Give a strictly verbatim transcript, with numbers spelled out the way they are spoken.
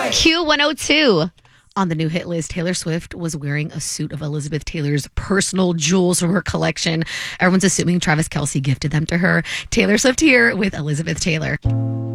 Q one oh two. On the new hit list, Taylor Swift was wearing a suit of Elizabeth Taylor's personal jewels from her collection. Everyone's assuming Travis Kelce gifted them to her. Taylor Swift here with Elizabeth Taylor.